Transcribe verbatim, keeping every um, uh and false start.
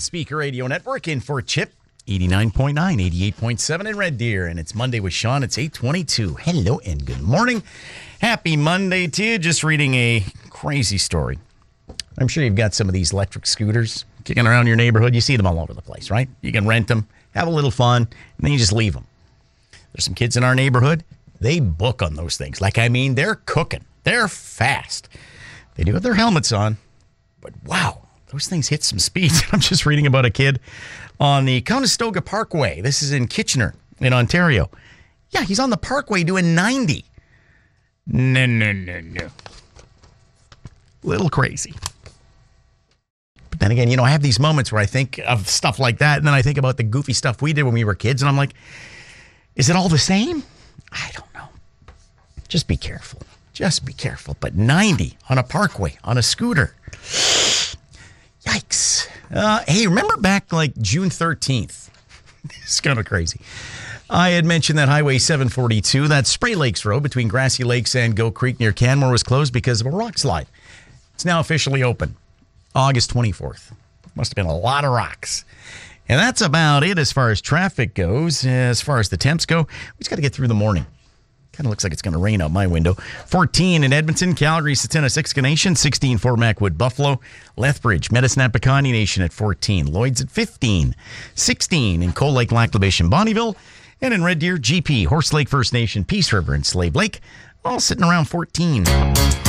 Speaker Radio Network in for Chip, eighty-nine point nine, eighty-eight point seven in Red Deer. And it's Monday with Sean. It's eight twenty-two. Hello and good morning. Happy Monday to you. Just reading a crazy story. I'm sure you've got some of these electric scooters kicking around your neighborhood. You see them all over the place, right? You can rent them, have a little fun, and then you just leave them. There's some kids in our neighborhood. They book on those things. Like, I mean, they're cooking. They're fast. They do have their helmets on. But wow, those things hit some speeds. I'm just reading about a kid on the Conestoga Parkway. This is in Kitchener in Ontario. Yeah, he's on the parkway doing ninety. No, no, no, no. Little crazy. But then again, you know, I have these moments where I think of stuff like that, and then I think about the goofy stuff we did when we were kids, and I'm like, is it all the same? I don't know. Just be careful. Just be careful. But ninety on a parkway, on a scooter. Yikes. Uh, hey, remember back like June thirteenth? It's kind of crazy. I had mentioned that Highway seven forty-two, that Spray Lakes Road between Grassy Lakes and Goat Creek near Canmore, was closed because of a rock slide. It's now officially open. August twenty-fourth. Must have been a lot of rocks. And that's about it as far as traffic goes. As far as the temps go, we just got to get through the morning. Kind of looks like it's going to rain out my window. fourteen in Edmonton, Calgary, Satana, Siksika Nation, sixteen Fort Macwood, Buffalo, Lethbridge, Medicine Hat, Pecani Nation at fourteen, Lloyd's at fifteen, sixteen in Cold Lake, Lac La Biche, and Bonnyville, and in Red Deer, G P, Horse Lake First Nation, Peace River, and Slave Lake, all sitting around fourteen.